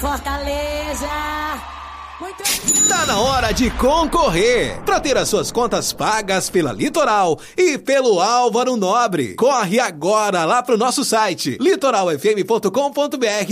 Fortaleza. Tá na hora de concorrer para ter as suas contas pagas pela Litoral e pelo Álvaro Nobre. Corre agora lá pro nosso site litoralfm.com.br